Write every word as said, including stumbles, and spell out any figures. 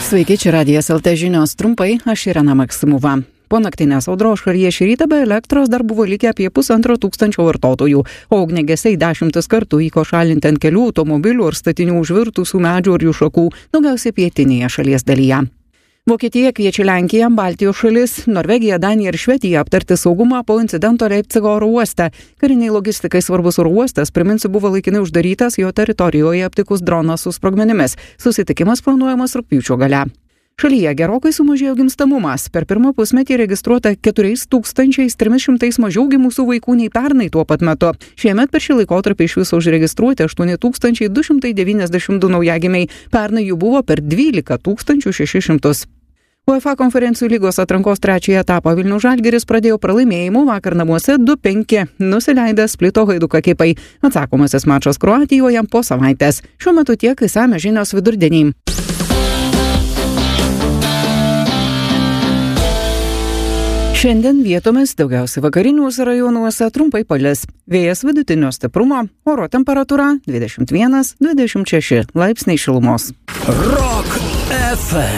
Sveiki, čia Radijas L T žinios trumpai, aš Irena Maksimova. Po naktinės audros šalyje šį rytą be elektros dar buvo likę apie pusantro tūkstančio vartotojų, o ugniagesiai dešimtis kartų vyko šalinti ant kelių, automobilių ir statinių užvirtusių medžių ir jų šakų, daugiausiai pietinėje šalies dalyje. Vokietija kviečia Lenkiją, Baltijos šalis, Norvegiją, Daniją ir Švediją aptarti saugumą po incidento Leipcigo oro uoste. Kariniai logistikai svarbus oro uostas, priminsiu, buvo laikinai uždarytas jo teritorijoje aptikus droną su sprogmenimis. Susitikimas planuojamas rugpjūčio gale. Šalyje gerokai sumažėjo gimstamumas. Per pirmą pusmetį registruota keturiais tūkstančiais trimis šimtais mažiau gimusių vaikų nei pernai tuo pat metu. Šiemet per šį laikotarpį iš viso užregistruoti aštuoni tūkstančiai du šimtai devyniasdešimt du naujagimiai. Pernai jų buvo per dvylika tūkstančių šešis šimtus. UEFA konferencijų lygos atrankos trečiąjį etapą Vilniaus Žalgiris pradėjo pralaimėjimu, vakar namuose du penki nusileidęs Splito Haiduko ekipai. Atsakomasis mačas Kroatijoje po savaitės. Šiuo metu tiek išsamios žinios vidurdienį. Šiandien vietomis daugiausiai vakariniuose rajonuose trumpai palis. Vėjas vidutinio stiprumo, oro temperatūra dvidešimt vienas dvidešimt šeši laipsniai šilumos. Rock F M